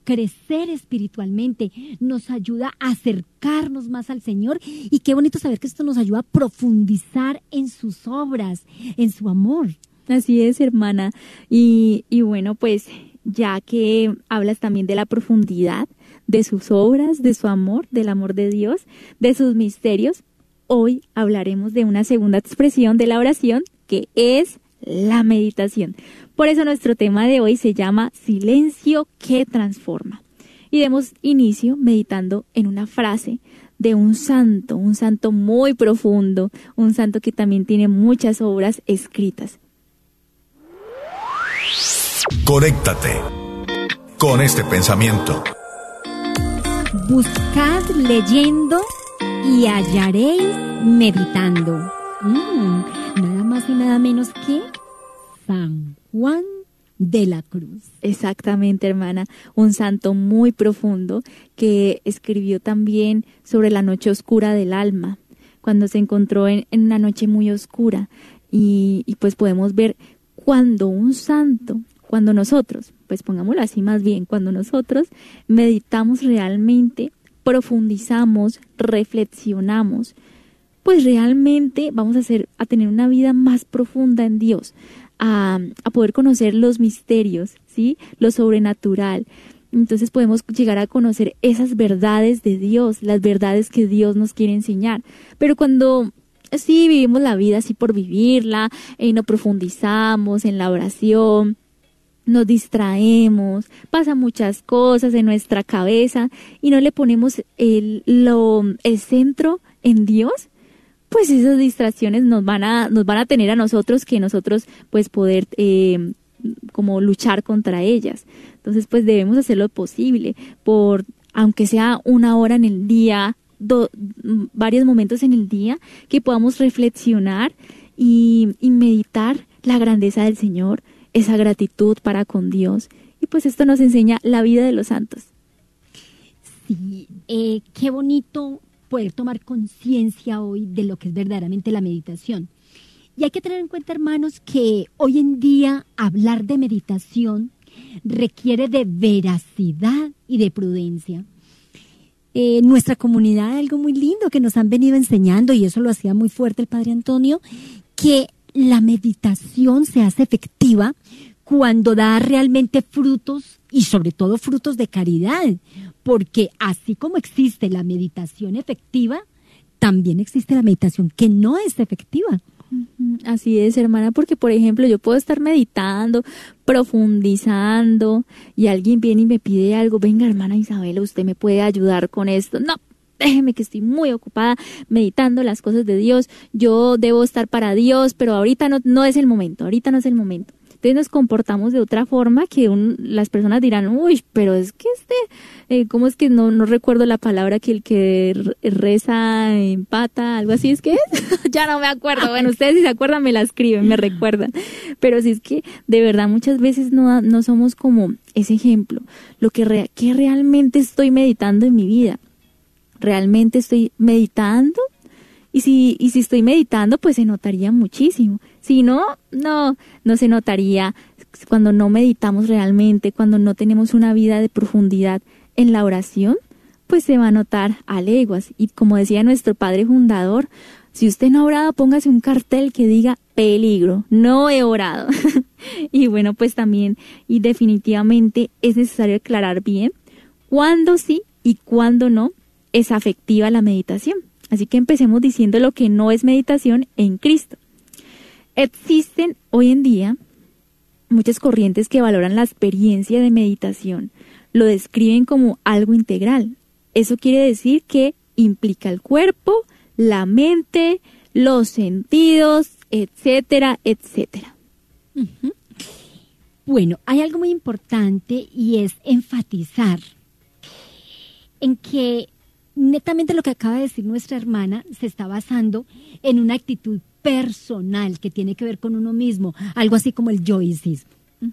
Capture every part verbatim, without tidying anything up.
crecer espiritualmente, nos ayuda a acercarnos más al Señor y qué bonito saber que esto nos ayuda a profundizar en sus obras, en su amor. Así es, hermana. Y, y bueno, pues ya que hablas también de la profundidad de sus obras, de su amor, del amor de Dios, de sus misterios, hoy hablaremos de una segunda expresión de la oración que es la meditación. Por eso nuestro tema de hoy se llama Silencio que transforma. Y demos inicio meditando en una frase de un santo, un santo muy profundo, un santo que también tiene muchas obras escritas. Conéctate con este pensamiento. Buscad leyendo y hallaréis meditando. Mm, nada más y nada menos que San Juan de la Cruz. Exactamente, hermana, un santo muy profundo que escribió también sobre la noche oscura del alma, cuando se encontró en, en una noche muy oscura y, y pues podemos ver cuando un santo, cuando nosotros, pues pongámoslo así más bien, cuando nosotros meditamos realmente, profundizamos, reflexionamos, pues realmente vamos a, hacer, a tener una vida más profunda en Dios, a, a poder conocer los misterios, ¿sí? Lo sobrenatural. Entonces podemos llegar a conocer esas verdades de Dios, las verdades que Dios nos quiere enseñar. Pero cuando sí vivimos la vida así por vivirla, y no profundizamos en la oración, nos distraemos, pasan muchas cosas en nuestra cabeza y no le ponemos el, lo, el centro en Dios, pues esas distracciones nos van a, nos van a tener a nosotros que nosotros pues poder eh, como luchar contra ellas. Entonces pues debemos hacer lo posible por, aunque sea una hora en el día, do, varios momentos en el día, que podamos reflexionar y, y meditar la grandeza del Señor, esa gratitud para con Dios. Y pues esto nos enseña la vida de los santos. Sí, eh, qué bonito poder tomar conciencia hoy de lo que es verdaderamente la meditación. Y hay que tener en cuenta, hermanos, que hoy en día hablar de meditación requiere de veracidad y de prudencia. Eh, nuestra comunidad hay algo muy lindo que nos han venido enseñando, y eso lo hacía muy fuerte el Padre Antonio, que la meditación se hace efectiva cuando da realmente frutos, y sobre todo frutos de caridad, porque así como existe la meditación efectiva, también existe la meditación que no es efectiva. Así es, hermana, porque por ejemplo yo puedo estar meditando, profundizando, y alguien viene y me pide algo, venga hermana Isabela, usted me puede ayudar con esto. No, déjeme que estoy muy ocupada meditando las cosas de Dios, yo debo estar para Dios, pero ahorita no, no es el momento, ahorita no es el momento. Entonces nos comportamos de otra forma que un, las personas dirán, uy, pero es que este, eh, ¿cómo es que no, no recuerdo la palabra que el que reza empata, algo así es que es? Ya no me acuerdo. Bueno, ustedes si se acuerdan me la escriben, me recuerdan. Pero sí es que de verdad muchas veces no, no somos como ese ejemplo. Lo que, re, que realmente estoy meditando en mi vida. ¿Realmente estoy meditando? Y si, y si estoy meditando, pues se notaría muchísimo. Si no, no, no se notaría. Cuando no meditamos realmente, cuando no tenemos una vida de profundidad en la oración, pues se va a notar a leguas. Y como decía nuestro padre fundador, si usted no ha orado, póngase un cartel que diga peligro, no he orado. Y bueno, pues también y definitivamente es necesario aclarar bien cuándo sí y cuándo no es afectiva la meditación. Así que empecemos diciendo lo que no es meditación en Cristo. Existen hoy en día muchas corrientes que valoran la experiencia de meditación. Lo describen como algo integral. Eso quiere decir que implica el cuerpo, la mente, los sentidos, etcétera, etcétera. Uh-huh. Bueno, hay algo muy importante y es enfatizar en que netamente lo que acaba de decir nuestra hermana se está basando en una actitud personal que tiene que ver con uno mismo, algo así como el yoicismo. Uh-huh.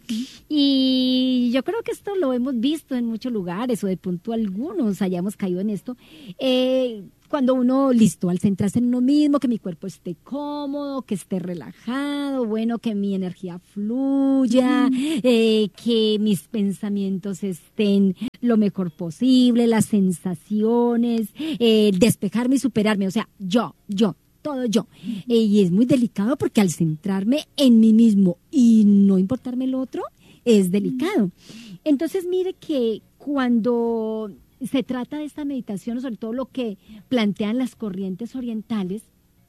Y yo creo que esto lo hemos visto en muchos lugares, o de pronto algunos hayamos caído en esto. Eh, cuando uno, listo, al centrarse en uno mismo, que mi cuerpo esté cómodo, que esté relajado, bueno, que mi energía fluya, uh-huh. eh, que mis pensamientos estén lo mejor posible, las sensaciones, eh, despejarme y superarme, o sea, yo, yo. todo yo. Eh, y es muy delicado porque al centrarme en mí mismo y no importarme el otro, es delicado. Entonces, mire que cuando se trata de esta meditación, sobre todo lo que plantean las corrientes orientales,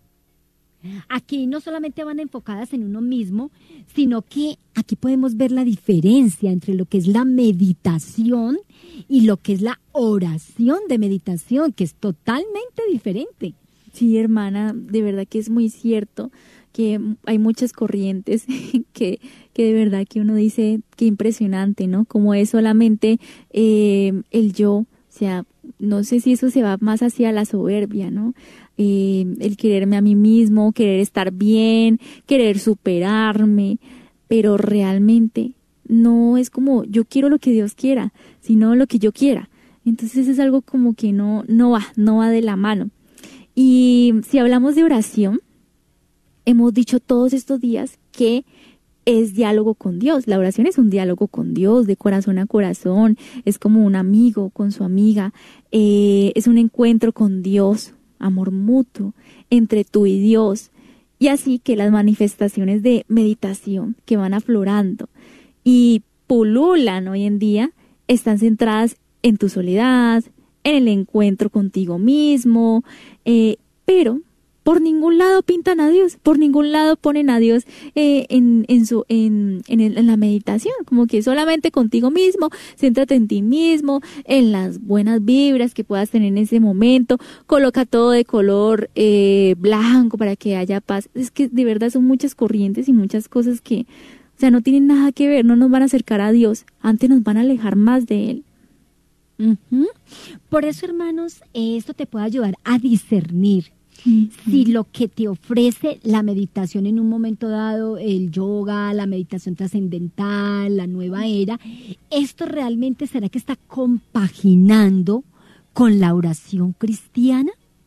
aquí no solamente van enfocadas en uno mismo, sino que aquí podemos ver la diferencia entre lo que es la meditación y lo que es la oración de meditación, que es totalmente diferente. Sí, hermana, de verdad que es muy cierto que hay muchas corrientes que, que de verdad que uno dice qué impresionante, ¿no? Como es solamente eh, el yo, o sea, no sé si eso se va más hacia la soberbia, ¿no? Eh, el quererme a mí mismo, querer estar bien, querer superarme, pero realmente no es como yo quiero lo que Dios quiera, sino lo que yo quiera. Entonces es algo como que no, no va, no va de la mano. Y si hablamos de oración, hemos dicho todos estos días que es diálogo con Dios. La oración es un diálogo con Dios, de corazón a corazón, es como un amigo con su amiga, eh, es un encuentro con Dios, amor mutuo entre tú y Dios. Y así que las manifestaciones de meditación que van aflorando y pululan hoy en día están centradas en tu soledad, en el encuentro contigo mismo, eh, pero por ningún lado pintan a Dios, por ningún lado ponen a Dios eh, en, en, su, en, en, el, en la meditación, como que solamente contigo mismo, céntrate en ti mismo, en las buenas vibras que puedas tener en ese momento, coloca todo de color eh, blanco para que haya paz. Es que de verdad son muchas corrientes y muchas cosas que, o sea, no tienen nada que ver, no nos van a acercar a Dios, antes nos van a alejar más de Él. Uh-huh. Por eso, hermanos, esto te puede ayudar a discernir uh-huh. si lo que te ofrece la meditación en un momento dado, el yoga, la meditación trascendental, la nueva era, esto realmente será que está compaginando con la oración cristiana.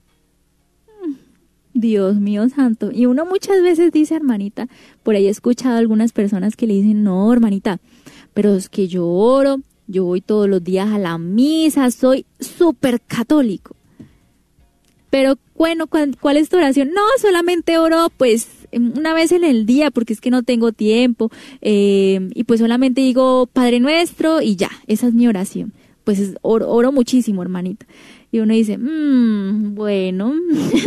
Dios mío santo. Y uno muchas veces dice, hermanita, por ahí he escuchado a algunas personas que le dicen, no, hermanita, pero es que yo oro, yo voy todos los días a la misa, soy súper católico. Pero bueno, ¿cuál es tu oración? No, solamente oro pues una vez en el día porque es que no tengo tiempo. Eh, y pues solamente digo Padre Nuestro y ya, esa es mi oración. Pues es, oro, oro muchísimo, hermanita. Y uno dice, mmm, bueno,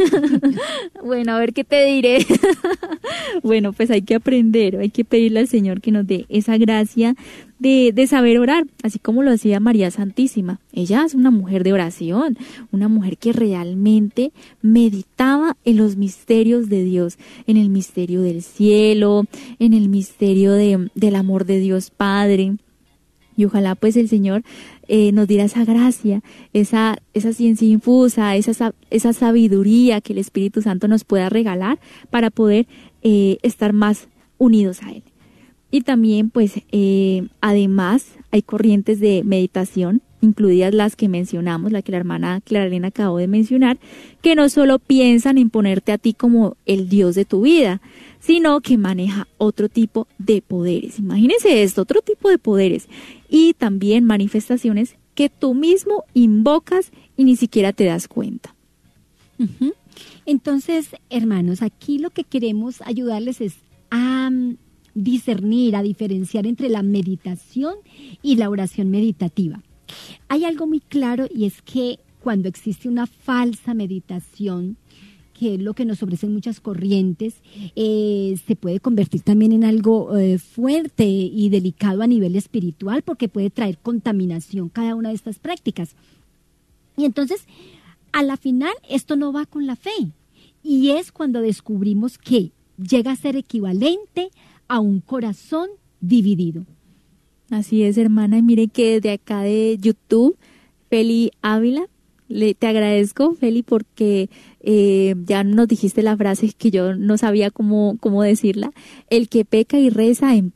bueno, a ver qué te diré. Bueno, pues hay que aprender, hay que pedirle al Señor que nos dé esa gracia de, de saber orar, así como lo hacía María Santísima. Ella es una mujer de oración, una mujer que realmente meditaba en los misterios de Dios, en el misterio del cielo, en el misterio de, del amor de Dios Padre. Y ojalá pues el Señor eh, nos diera esa gracia, esa, esa ciencia infusa, esa, esa sabiduría que el Espíritu Santo nos pueda regalar para poder eh, estar más unidos a Él. Y también pues eh, además hay corrientes de meditación, incluidas las que mencionamos, la que la hermana Clara Elena acabó de mencionar, que no solo piensan en ponerte a ti como el Dios de tu vida, sino que maneja otro tipo de poderes. Imagínense esto, otro tipo de poderes. Y también manifestaciones que tú mismo invocas y ni siquiera te das cuenta. Uh-huh. Entonces, hermanos, aquí lo que queremos ayudarles es a um, discernir, a diferenciar entre la meditación y la oración meditativa. Hay algo muy claro y es que cuando existe una falsa meditación, que es lo que nos ofrecen muchas corrientes, eh, se puede convertir también en algo eh, fuerte y delicado a nivel espiritual porque puede traer contaminación cada una de estas prácticas. Y entonces, a la final, esto no va con la fe. Y es cuando descubrimos que llega a ser equivalente a un corazón dividido. Así es, hermana. Y mire que desde acá de YouTube, Feli Ávila, le, te agradezco, Feli, porque eh, ya nos dijiste la frase que yo no sabía cómo, cómo decirla. El que peca y reza empata.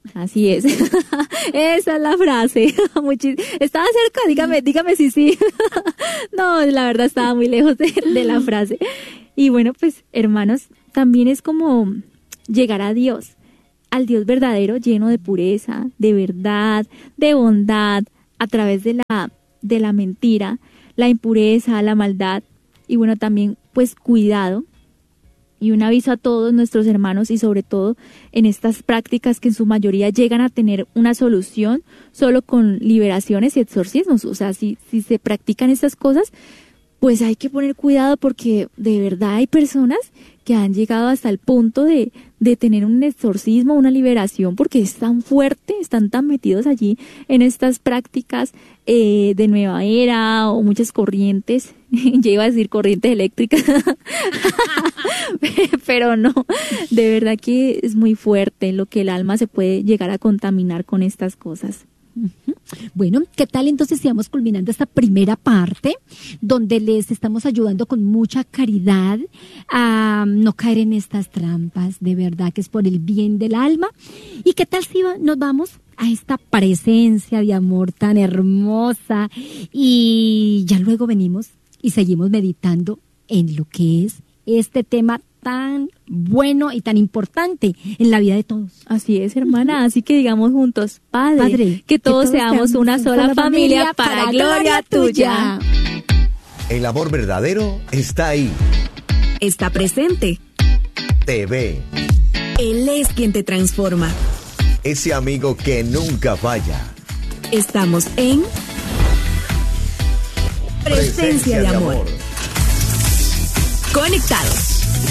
Así es. Esa es la frase. Muchis- estaba cerca, dígame, dígame si sí. No, la verdad estaba muy lejos de, de la frase. Y bueno, pues, hermanos, también es como llegar a Dios, al Dios verdadero, lleno de pureza, de verdad, de bondad, a través de la, de la mentira, la impureza, la maldad. Y bueno, también, pues, cuidado. Y un aviso a todos nuestros hermanos y sobre todo en estas prácticas que en su mayoría llegan a tener una solución solo con liberaciones y exorcismos. O sea, si, si se practican estas cosas, pues hay que poner cuidado porque de verdad hay personas que han llegado hasta el punto de, de tener un exorcismo, una liberación, porque es tan fuerte, están tan metidos allí en estas prácticas eh, de nueva era o muchas corrientes. Ya iba a decir corrientes eléctricas, pero no, de verdad que es muy fuerte lo que el alma se puede llegar a contaminar con estas cosas. Uh-huh. Bueno, ¿qué tal entonces si vamos culminando esta primera parte donde les estamos ayudando con mucha caridad a no caer en estas trampas, de verdad que es por el bien del alma? ¿Y qué tal si va, nos vamos a esta presencia de amor tan hermosa y ya luego venimos y seguimos meditando en lo que es este tema tan bueno y tan importante en la vida de todos? Así es, hermana. Así que digamos juntos, Padre, Padre que todos, que todos seamos una sola, sola familia, familia para, para gloria tuya. El amor verdadero está ahí. Está presente. Te ve. Él es quien te transforma. Ese amigo que nunca falla. Estamos en Presencia, Presencia de, de amor. amor. Conectados.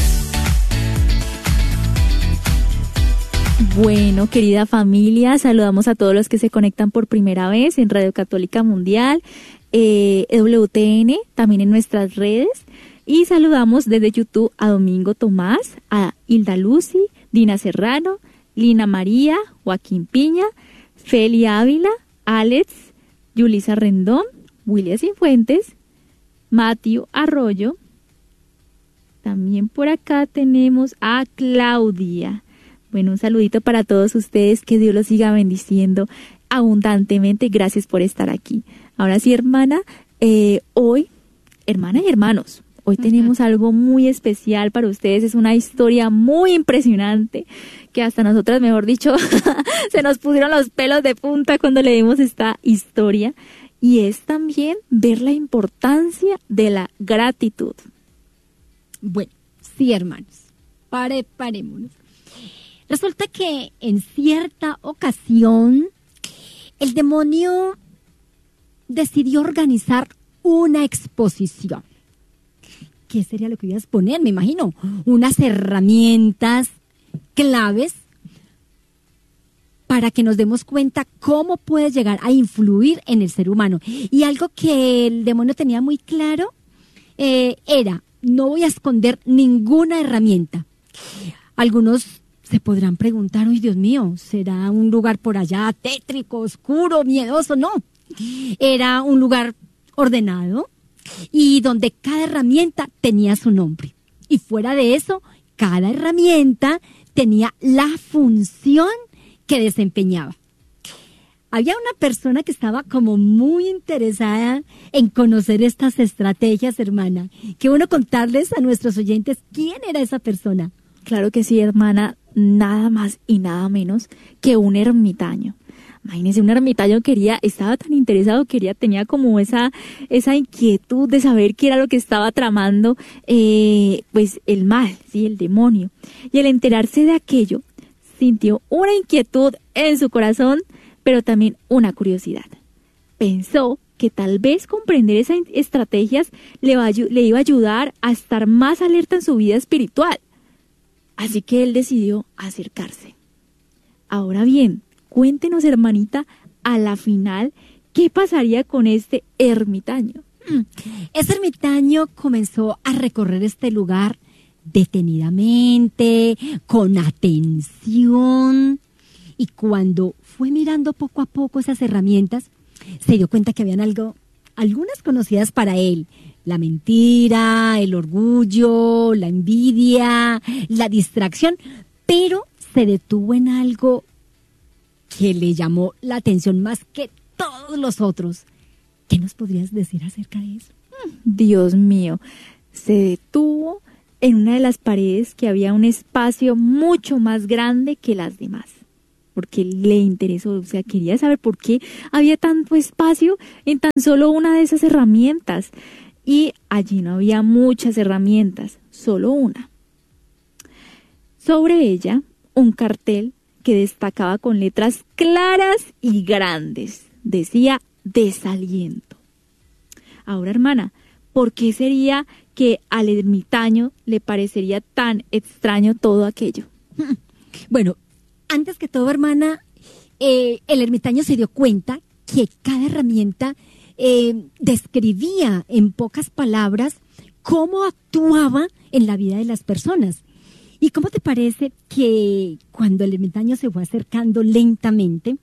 Bueno, querida familia, saludamos a todos los que se conectan por primera vez en Radio Católica Mundial, eh, E W T N, también en nuestras redes. Y saludamos desde YouTube a Domingo Tomás, a Hilda Lucy, Dina Serrano, Lina María, Joaquín Piña, Felia Ávila, Alex, Yulisa Rendón, William Cifuentes, Matthew Arroyo. También por acá tenemos a Claudia. Bueno, un saludito para todos ustedes, que Dios los siga bendiciendo abundantemente. Gracias por estar aquí. Ahora sí, hermana, eh, hoy, hermana y hermanos, hoy uh-huh. tenemos algo muy especial para ustedes. Es una historia muy impresionante que hasta nosotras, mejor dicho, se nos pusieron los pelos de punta cuando leímos esta historia. Y es también ver la importancia de la gratitud. Bueno, sí, hermanos, pare, parémonos. Resulta que en cierta ocasión el demonio decidió organizar una exposición. ¿Qué sería lo que ibas a poner? Me imagino, unas herramientas claves para que nos demos cuenta cómo puede llegar a influir en el ser humano. Y algo que el demonio tenía muy claro eh, era: no voy a esconder ninguna herramienta. Algunos se podrán preguntar: uy, Dios mío, ¿será un lugar por allá tétrico, oscuro, miedoso? No, era un lugar ordenado y donde cada herramienta tenía su nombre. Y fuera de eso, cada herramienta tenía la función que desempeñaba. Había una persona que estaba como muy interesada en conocer estas estrategias, hermana. Qué bueno contarles a nuestros oyentes quién era esa persona. Claro que sí, hermana, nada más y nada menos que un ermitaño. Imagínense, un ermitaño quería, estaba tan interesado, quería, tenía como esa, esa inquietud de saber qué era lo que estaba tramando, eh, pues el mal, sí, el demonio. Y al enterarse de aquello, sintió una inquietud en su corazón, pero también una curiosidad. Pensó que tal vez comprender esas estrategias le, va, le iba a ayudar a estar más alerta en su vida espiritual. Así que él decidió acercarse. Ahora bien, cuéntenos, hermanita, a la final, ¿qué pasaría con este ermitaño? Ese ermitaño comenzó a recorrer este lugar detenidamente, con atención, y cuando fue mirando poco a poco esas herramientas, se dio cuenta que habían algo, algunas conocidas para él: la mentira, el orgullo, la envidia, la distracción, pero se detuvo en algo que le llamó la atención más que todos los otros. ¿Qué nos podrías decir acerca de eso? Dios mío, se detuvo en una de las paredes que había un espacio mucho más grande que las demás, porque le interesó, o sea, quería saber por qué había tanto espacio en tan solo una de esas herramientas. Y allí no había muchas herramientas, solo una. Sobre ella, un cartel que destacaba con letras claras y grandes. Decía desaliento. Ahora, hermana, ¿por qué sería que al ermitaño le parecería tan extraño todo aquello? Bueno, antes que todo, hermana, eh, el ermitaño se dio cuenta que cada herramienta eh, describía en pocas palabras cómo actuaba en la vida de las personas. ¿Y cómo te parece que cuando el ermitaño se fue acercando lentamente,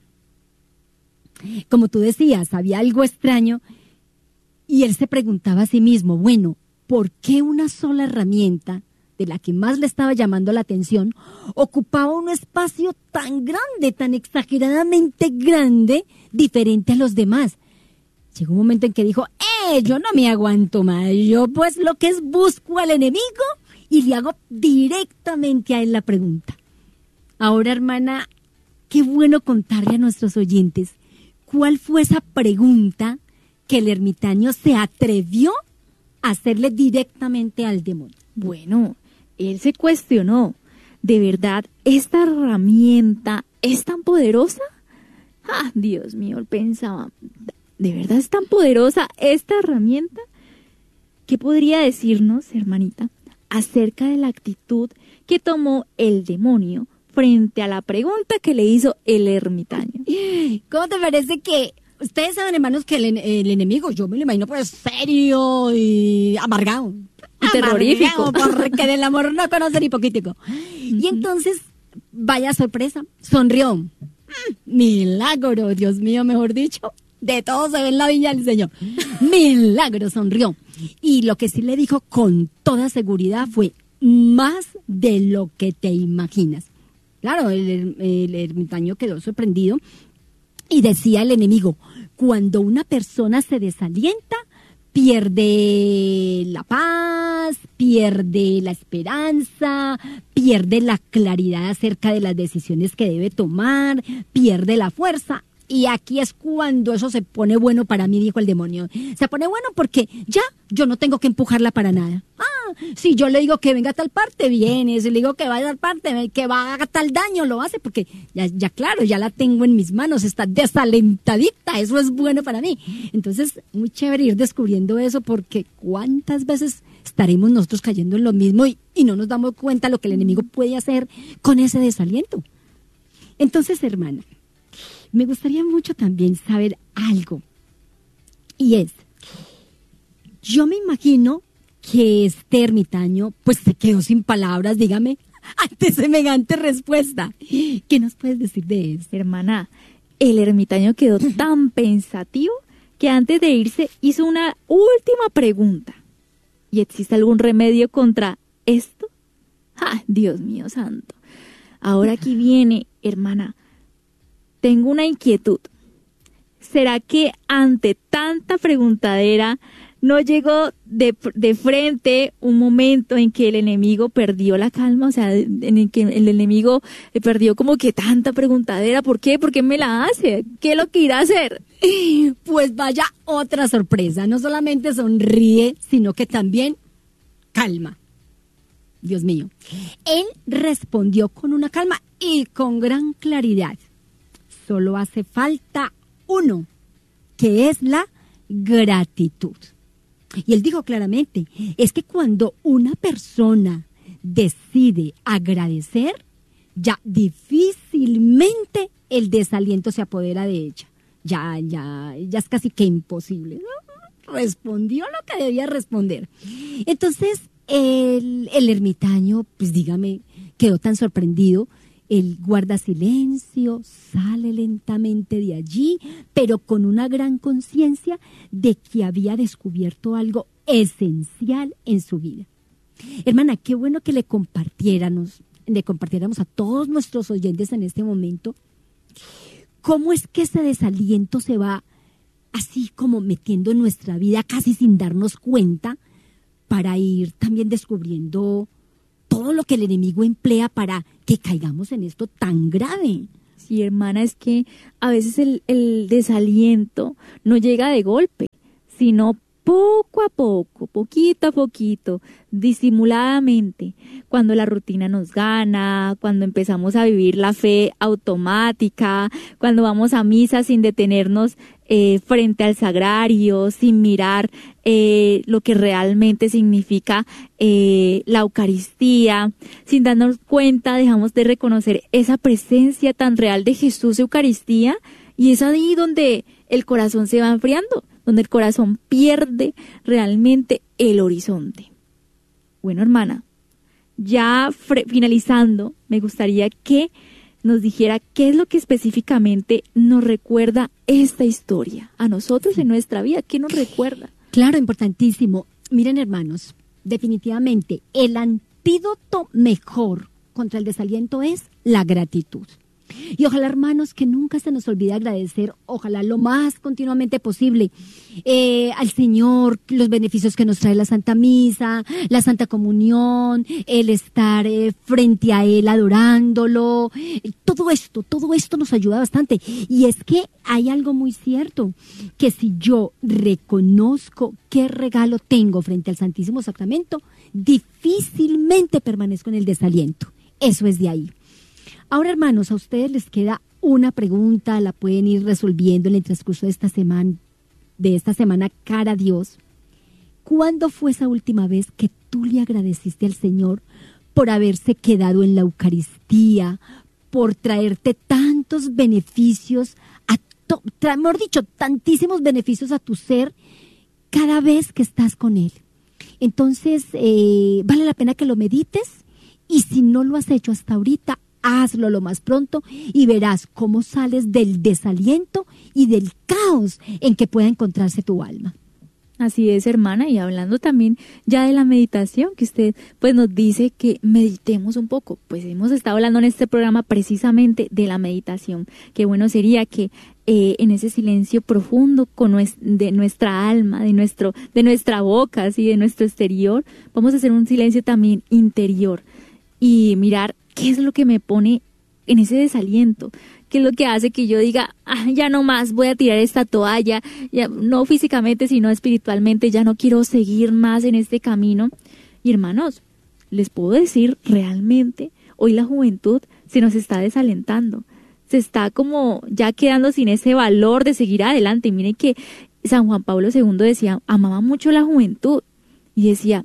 como tú decías, había algo extraño, y él se preguntaba a sí mismo, bueno, ¿por qué una sola herramienta, de la que más le estaba llamando la atención, ocupaba un espacio tan grande, tan exageradamente grande, diferente a los demás? Llegó un momento en que dijo, ¡eh, yo no me aguanto más! Yo pues lo que es busco al enemigo y le hago directamente a él la pregunta. Ahora, hermana, qué bueno contarle a nuestros oyentes cuál fue esa pregunta que el ermitaño se atrevió a hacerle directamente al demonio. Bueno, él se cuestionó, ¿de verdad esta herramienta es tan poderosa? Ah, Dios mío, él pensaba, ¿de verdad es tan poderosa esta herramienta? ¿Qué podría decirnos, hermanita, acerca de la actitud que tomó el demonio frente a la pregunta que le hizo el ermitaño? ¿Cómo te parece que ustedes saben, hermanos, que el, el enemigo, yo me lo imagino pues serio y amargado? Y terrorífico. Amargado, porque del amor no conoce ni poquitico. Y entonces, vaya sorpresa, sonrió. Mm, milagro, Dios mío, mejor dicho. De todo se ve en la viña del Señor. Milagro, sonrió. Y lo que sí le dijo con toda seguridad fue más de lo que te imaginas. Claro, el, el ermitaño quedó sorprendido y decía el enemigo, cuando una persona se desalienta, pierde la paz, pierde la esperanza, pierde la claridad acerca de las decisiones que debe tomar, pierde la fuerza. Y aquí es cuando eso se pone bueno para mí, dijo el demonio. Se pone bueno porque ya yo no tengo que empujarla para nada. Ah, si yo le digo que venga a tal parte, viene. Si le digo que vaya a tal parte, que va a hacer tal daño, lo hace. Porque ya, ya claro, ya la tengo en mis manos, está desalentadita. Eso es bueno para mí. Entonces, muy chévere ir descubriendo eso porque cuántas veces estaremos nosotros cayendo en lo mismo y, y no nos damos cuenta lo que el enemigo puede hacer con ese desaliento. Entonces, hermana, me gustaría mucho también saber algo, y es, yo me imagino que este ermitaño pues se quedó sin palabras, dígame, ante semejante respuesta. ¿Qué nos puedes decir de eso? Hermana, el ermitaño quedó tan pensativo que antes de irse hizo una última pregunta. ¿Y existe algún remedio contra esto? ¡Ah, Dios mío santo! Ahora aquí viene, hermana. Tengo una inquietud. ¿Será que ante tanta preguntadera no llegó de, de frente un momento en que el enemigo perdió la calma? O sea, en el que el enemigo perdió como que tanta preguntadera. ¿Por qué? ¿Por qué me la hace? ¿Qué es lo que irá a hacer? Pues vaya otra sorpresa. No solamente sonríe, sino que también calma. Dios mío. Él respondió con una calma y con gran claridad. Solo hace falta uno, que es la gratitud. Y él dijo claramente, es que cuando una persona decide agradecer, ya difícilmente el desaliento se apodera de ella. Ya, ya, ya es casi que imposible. Respondió lo que debía responder. Entonces, el, el ermitaño, pues dígame, quedó tan sorprendido. Él guarda silencio, sale lentamente de allí, pero con una gran conciencia de que había descubierto algo esencial en su vida. Hermana, qué bueno que le compartiéramos, le compartiéramos a todos nuestros oyentes en este momento cómo es que ese desaliento se va así como metiendo en nuestra vida casi sin darnos cuenta, para ir también descubriendo todo lo que el enemigo emplea para que caigamos en esto tan grave. Sí, hermana, es que a veces el, el desaliento no llega de golpe, sino poco a poco, poquito a poquito, disimuladamente, cuando la rutina nos gana, cuando empezamos a vivir la fe automática, cuando vamos a misa sin detenernos eh, frente al sagrario, sin mirar eh, lo que realmente significa eh, la Eucaristía, sin darnos cuenta, dejamos de reconocer esa presencia tan real de Jesús Eucaristía, y es ahí donde el corazón se va enfriando, donde el corazón pierde realmente el horizonte. Bueno, hermana, ya finalizando, me gustaría que nos dijera qué es lo que específicamente nos recuerda esta historia a nosotros en nuestra vida. ¿Qué nos recuerda? Claro, importantísimo. Miren, hermanos, definitivamente el antídoto mejor contra el desaliento es la gratitud. Y ojalá, hermanos, que nunca se nos olvide agradecer, ojalá lo más continuamente posible, eh, al Señor, los beneficios que nos trae la Santa Misa, la Santa Comunión, el estar eh, frente a Él adorándolo, todo esto, todo esto nos ayuda bastante. Y es que hay algo muy cierto, que si yo reconozco qué regalo tengo frente al Santísimo Sacramento, difícilmente permanezco en el desaliento. Eso es de ahí. Ahora, hermanos, a ustedes les queda una pregunta, la pueden ir resolviendo en el transcurso de esta semana, de esta semana cara a Dios. ¿Cuándo fue esa última vez que tú le agradeciste al Señor por haberse quedado en la Eucaristía, por traerte tantos beneficios, a to, tra, mejor dicho, tantísimos beneficios a tu ser cada vez que estás con Él? Entonces, eh, vale la pena que lo medites, y si no lo has hecho hasta ahorita, hazlo lo más pronto y verás cómo sales del desaliento y del caos en que pueda encontrarse tu alma. Así es, hermana, y hablando también ya de la meditación, que usted pues nos dice que meditemos un poco, pues hemos estado hablando en este programa precisamente de la meditación. Qué bueno sería que eh, en ese silencio profundo con nues- de nuestra alma, de nuestro, de nuestra boca, así, de nuestro exterior, vamos a hacer un silencio también interior y mirar qué es lo que me pone en ese desaliento, qué es lo que hace que yo diga, ah, ya no más, voy a tirar esta toalla, ya, no físicamente, sino espiritualmente, ya no quiero seguir más en este camino. Y hermanos, les puedo decir, realmente, hoy la juventud se nos está desalentando, se está como ya quedando sin ese valor de seguir adelante. Y miren que San Juan Pablo segundo decía, amaba mucho la juventud, y decía,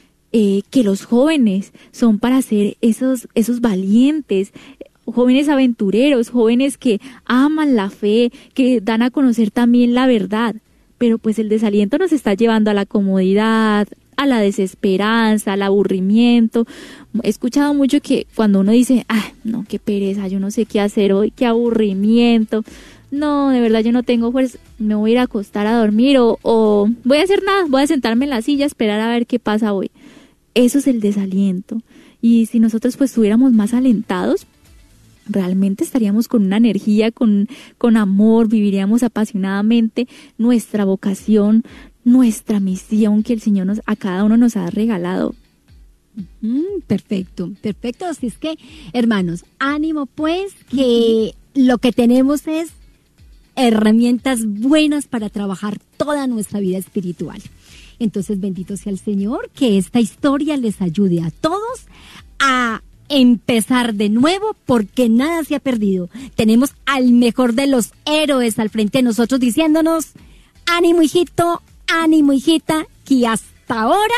Eh, que los jóvenes son para ser esos, esos valientes, jóvenes aventureros, jóvenes que aman la fe, que dan a conocer también la verdad. Pero pues el desaliento nos está llevando a la comodidad, a la desesperanza, al aburrimiento. He escuchado mucho que cuando uno dice, ah, no, qué pereza, yo no sé qué hacer hoy, qué aburrimiento, no, de verdad yo no tengo fuerza, me voy a ir a acostar a dormir o, o voy a hacer nada, voy a sentarme en la silla, esperar a ver qué pasa hoy. Eso es el desaliento. Y si nosotros pues estuviéramos más alentados, realmente estaríamos con una energía, con, con amor, viviríamos apasionadamente nuestra vocación, nuestra misión que el Señor nos, a cada uno nos ha regalado. Mm, perfecto, perfecto. Así es que, hermanos, ánimo pues, que lo que tenemos es herramientas buenas para trabajar toda nuestra vida espiritual. Entonces, bendito sea el Señor, que esta historia les ayude a todos a empezar de nuevo, porque nada se ha perdido. Tenemos al mejor de los héroes al frente de nosotros diciéndonos, ánimo hijito, ánimo hijita, que hasta ahora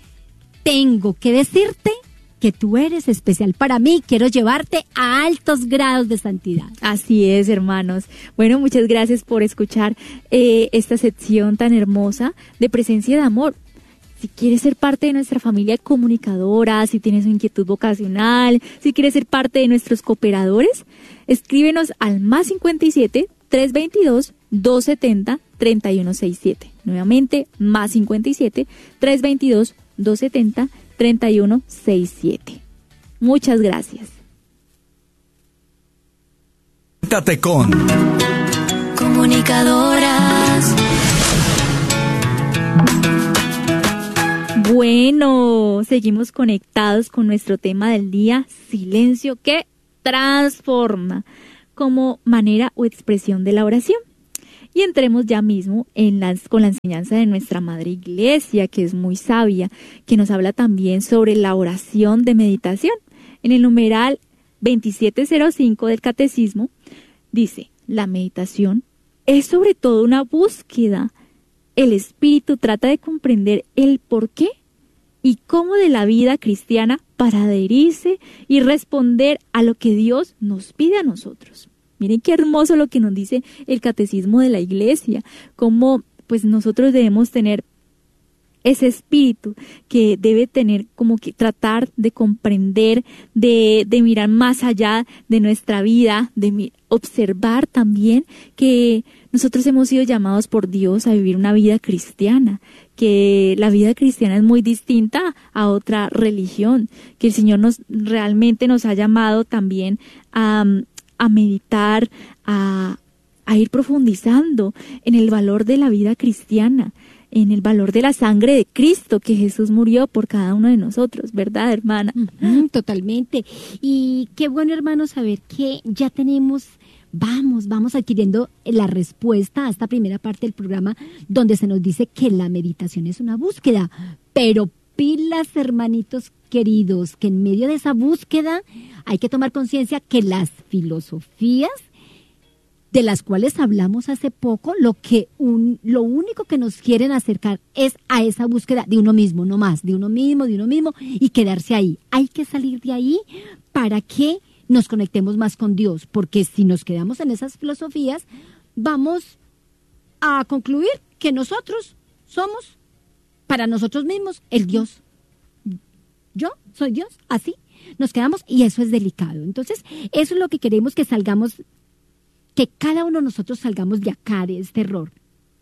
tengo que decirte que tú eres especial para mí, quiero llevarte a altos grados de santidad. Así es, hermanos. Bueno, muchas gracias por escuchar eh, esta sección tan hermosa de Presencia de Amor. Si quieres ser parte de nuestra familia comunicadora, si tienes una inquietud vocacional, si quieres ser parte de nuestros cooperadores, escríbenos al más cincuenta y siete, trescientos veintidós, doscientos setenta, treinta y uno sesenta y siete. Nuevamente, más cincuenta y siete, trescientos veintidós, doscientos setenta, treinta y uno sesenta y siete. Muchas gracias. Conéctate con Comunicadoras. Bueno, seguimos conectados con nuestro tema del día, silencio que transforma, como manera o expresión de la oración. Y entremos ya mismo en las, con la enseñanza de nuestra Madre Iglesia, que es muy sabia, que nos habla también sobre la oración de meditación. En el numeral veintisiete cero cinco del Catecismo dice: la meditación es sobre todo una búsqueda. El espíritu trata de comprender el porqué y cómo de la vida cristiana para adherirse y responder a lo que Dios nos pide a nosotros. Miren qué hermoso lo que nos dice el Catecismo de la Iglesia, cómo pues nosotros debemos tener ese espíritu que debe tener como que tratar de comprender, de, de mirar más allá de nuestra vida, de mi, observar también que nosotros hemos sido llamados por Dios a vivir una vida cristiana, que la vida cristiana es muy distinta a otra religión, que el Señor nos realmente nos ha llamado también a, a meditar, a, a ir profundizando en el valor de la vida cristiana, en el valor de la sangre de Cristo, que Jesús murió por cada uno de nosotros, ¿verdad, hermana? Uh-huh, totalmente. Y qué bueno, hermano, saber que ya tenemos, vamos, vamos adquiriendo la respuesta a esta primera parte del programa, donde se nos dice que la meditación es una búsqueda, pero pilas, hermanitos queridos, que en medio de esa búsqueda hay que tomar conciencia que las filosofías de las cuales hablamos hace poco, lo que un, lo único que nos quieren acercar es a esa búsqueda de uno mismo, no más, de uno mismo, de uno mismo, y quedarse ahí. Hay que salir de ahí para que nos conectemos más con Dios, porque si nos quedamos en esas filosofías, vamos a concluir que nosotros somos, para nosotros mismos, el Dios. Yo soy Dios, así nos quedamos, y eso es delicado. Entonces, eso es lo que queremos, que salgamos, que cada uno de nosotros salgamos de acá, de este error.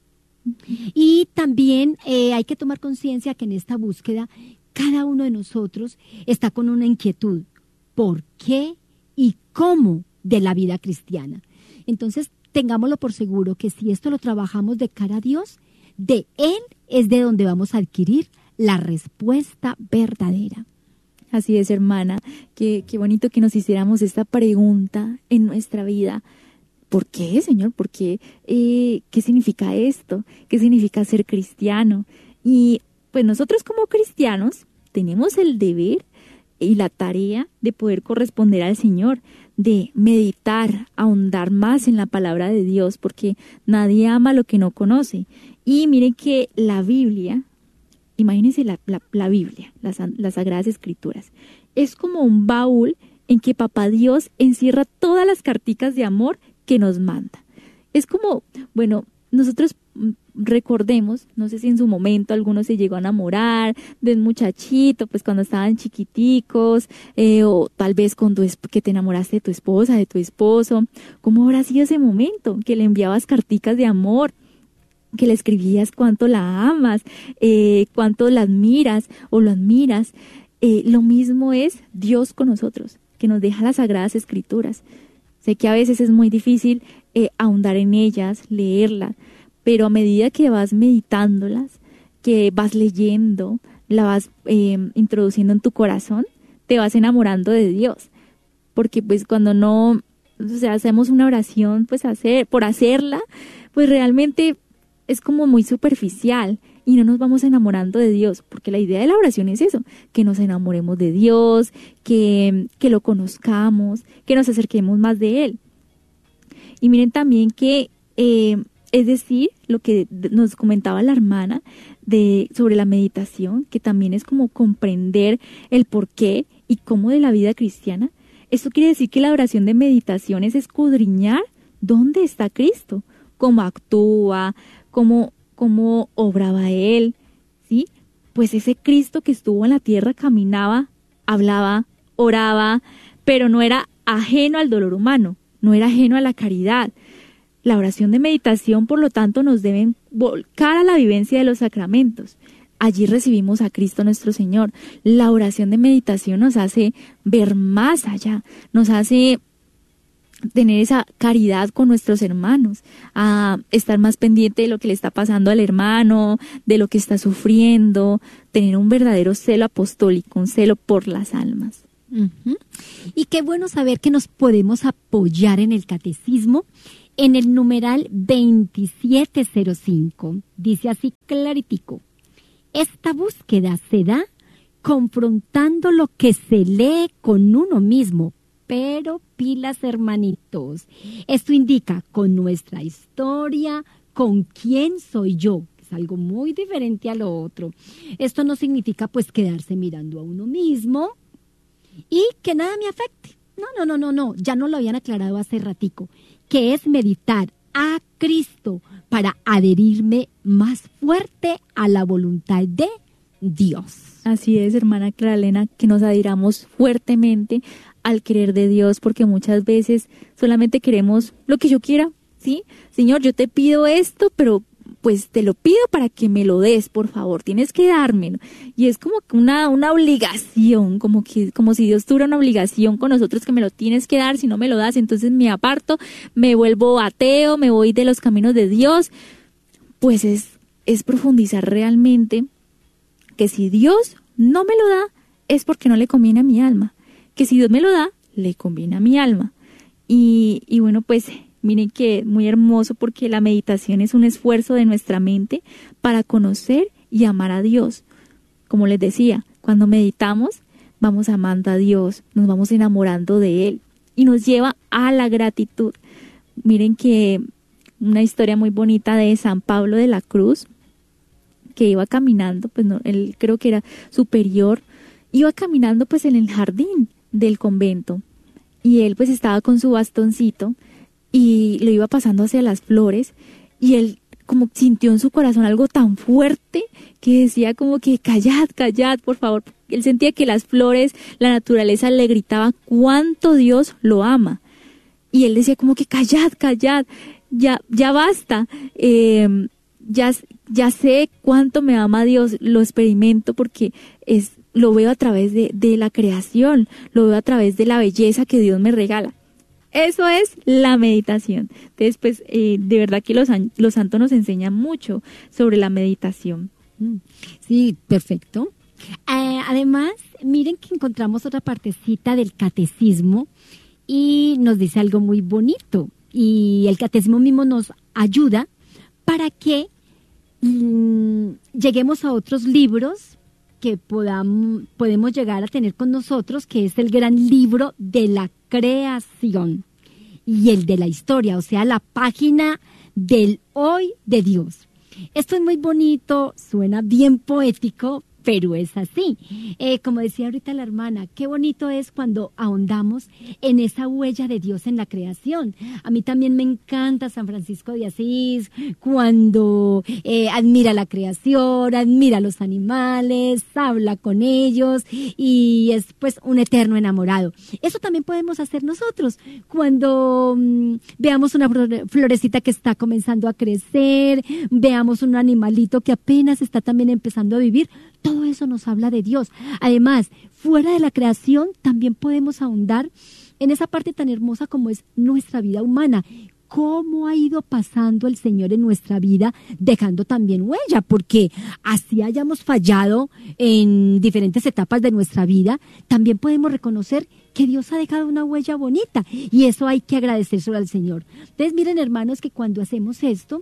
Y también eh, hay que tomar conciencia que en esta búsqueda cada uno de nosotros está con una inquietud. ¿Por qué y cómo de la vida cristiana? Entonces, tengámoslo por seguro que si esto lo trabajamos de cara a Dios, de Él es de donde vamos a adquirir la respuesta verdadera. Así es, hermana. Qué, qué bonito que nos hiciéramos esta pregunta en nuestra vida. ¿Por qué, Señor? ¿Por qué? Eh, ¿Qué significa esto? ¿Qué significa ser cristiano? Y pues nosotros como cristianos tenemos el deber y la tarea de poder corresponder al Señor, de meditar, ahondar más en la palabra de Dios, porque nadie ama lo que no conoce. Y miren que la Biblia, imagínense la, la, la Biblia, las, las Sagradas Escrituras, es como un baúl en que Papá Dios encierra todas las carticas de amor que nos manda. Es como, bueno, nosotros recordemos, no sé si en su momento alguno se llegó a enamorar de un muchachito, pues cuando estaban chiquiticos, eh, o tal vez cuando es que te enamoraste de tu esposa, de tu esposo. ¿Cómo habrá sido ese momento? Que le enviabas carticas de amor, que le escribías cuánto la amas, eh, cuánto la admiras o lo admiras. Eh, lo mismo es Dios con nosotros, que nos deja las Sagradas Escrituras. Sé que a veces es muy difícil eh, ahondar en ellas, leerlas, pero a medida que vas meditándolas, que vas leyendo, la vas eh, introduciendo en tu corazón, te vas enamorando de Dios. Porque pues cuando no, o sea, hacemos una oración pues hacer, por hacerla, pues realmente es como muy superficial y no nos vamos enamorando de Dios, porque la idea de la oración es eso, que nos enamoremos de Dios, que, que lo conozcamos, que nos acerquemos más de Él. Y miren también que, eh, es decir, lo que nos comentaba la hermana de, sobre la meditación, que también es como comprender el porqué y cómo de la vida cristiana. Esto quiere decir que la oración de meditación es escudriñar dónde está Cristo, cómo actúa, cómo, cómo obraba Él, ¿sí? Pues ese Cristo que estuvo en la tierra caminaba, hablaba, oraba, pero no era ajeno al dolor humano, no era ajeno a la caridad. La oración de meditación, por lo tanto, nos debe volcar a la vivencia de los sacramentos. Allí recibimos a Cristo nuestro Señor. La oración de meditación nos hace ver más allá, nos hace tener esa caridad con nuestros hermanos, a estar más pendiente de lo que le está pasando al hermano, de lo que está sufriendo, tener un verdadero celo apostólico, un celo por las almas. Uh-huh. Y qué bueno saber que nos podemos apoyar en el catecismo en el numeral veintisiete cero cinco. Dice así claritico: esta búsqueda se da confrontando lo que se lee con uno mismo, pero pilas, hermanitos. Esto indica con nuestra historia, con quién soy yo. Es algo muy diferente a lo otro. Esto no significa pues quedarse mirando a uno mismo y que nada me afecte. No, no, no, no, no. Ya nos lo habían aclarado hace ratico, que es meditar a Cristo para adherirme más fuerte a la voluntad de Dios. Así es, hermana Clara Elena, que nos adhiramos fuertemente al querer de Dios, porque muchas veces solamente queremos lo que yo quiera, ¿sí? Señor, yo te pido esto, pero pues te lo pido para que me lo des, por favor, tienes que dármelo. Y es como una, una obligación, como que, como si Dios tuviera una obligación con nosotros que me lo tienes que dar, si no me lo das, entonces me aparto, me vuelvo ateo, me voy de los caminos de Dios. Pues es, es profundizar realmente que si Dios no me lo da, es porque no le conviene a mi alma. Que si Dios me lo da, le conviene a mi alma. Y, y bueno, pues miren que muy hermoso, porque la meditación es un esfuerzo de nuestra mente para conocer y amar a Dios. Como les decía, cuando meditamos, vamos amando a Dios, nos vamos enamorando de Él y nos lleva a la gratitud. Miren que una historia muy bonita de San Pablo de la Cruz, que iba caminando, pues no, él creo que era superior, iba caminando pues en el jardín del convento y él pues estaba con su bastoncito y lo iba pasando hacia las flores y él como sintió en su corazón algo tan fuerte que decía como que callad, callad, por favor. Él sentía que las flores, la naturaleza le gritaba cuánto Dios lo ama y él decía como que callad, callad, ya, ya basta, eh, ya Ya sé cuánto me ama Dios, lo experimento porque es, lo veo a través de, de la creación, lo veo a través de la belleza que Dios me regala. Eso es la meditación. Entonces, pues, eh, de verdad que los, los santos nos enseñan mucho sobre la meditación. Sí, perfecto. Eh, además, miren que encontramos otra partecita del catecismo y nos dice algo muy bonito. Y el catecismo mismo nos ayuda para que lleguemos a otros libros que podamos, podemos llegar a tener con nosotros, que es el gran libro de la creación y el de la historia, o sea, la página del hoy de Dios. Esto es muy bonito, suena bien poético, pero es así. Eh, como decía ahorita la hermana, qué bonito es cuando ahondamos en esa huella de Dios en la creación. A mí también me encanta San Francisco de Asís, cuando eh, admira la creación, admira los animales, habla con ellos y es pues un eterno enamorado. Eso también podemos hacer nosotros cuando mmm, veamos una florecita que está comenzando a crecer, veamos un animalito que apenas está también empezando a vivir. Todo eso nos habla de Dios. Además, fuera de la creación también podemos ahondar en esa parte tan hermosa como es nuestra vida humana. Cómo ha ido pasando el Señor en nuestra vida, dejando también huella, porque así hayamos fallado en diferentes etapas de nuestra vida, también podemos reconocer que Dios ha dejado una huella bonita y eso hay que agradecérselo al Señor. Entonces, miren, hermanos, que cuando hacemos esto,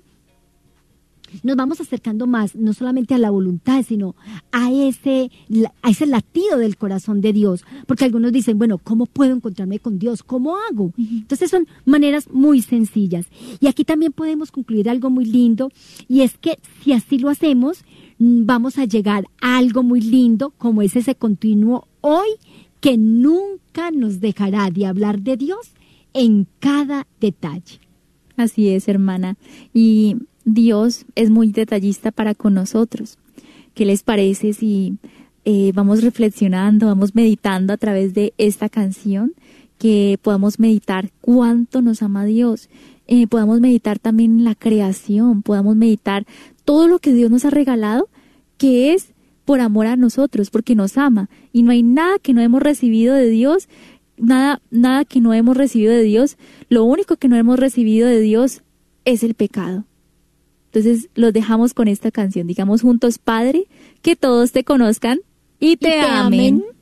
nos vamos acercando más, no solamente a la voluntad, sino a ese, a ese latido del corazón de Dios. Porque algunos dicen, bueno, ¿cómo puedo encontrarme con Dios? ¿Cómo hago? Entonces son maneras muy sencillas. Y aquí también podemos concluir algo muy lindo, y es que si así lo hacemos, vamos a llegar a algo muy lindo, como es ese continuo hoy, que nunca nos dejará de hablar de Dios en cada detalle. Así es, hermana. Y Dios es muy detallista para con nosotros. ¿Qué les parece si eh, vamos reflexionando, vamos meditando a través de esta canción, que podamos meditar cuánto nos ama Dios, eh, podamos meditar también la creación, podamos meditar todo lo que Dios nos ha regalado, que es por amor a nosotros, porque nos ama, y no hay nada que no hemos recibido de Dios nada, nada que no hemos recibido de Dios. Lo único que no hemos recibido de Dios es el pecado. Entonces los dejamos con esta canción. Digamos juntos, Padre, que todos te conozcan y te, Y te amen. amen.